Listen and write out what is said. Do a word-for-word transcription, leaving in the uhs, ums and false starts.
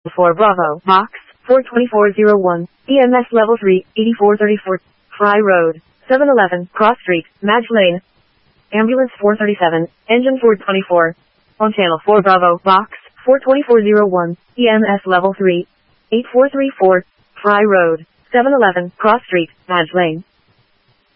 four Bravo, box, four twenty-four oh one, E M S level three, eighty-four thirty-four, Fry Road, seven eleven, Cross Street, Madge Lane. Ambulance four thirty-seven, engine four twenty-four. On channel four Bravo, box, four twenty-four oh one, E M S level three, eighty-four thirty-four, Fry Road, seven eleven, Cross Street, Madge Lane.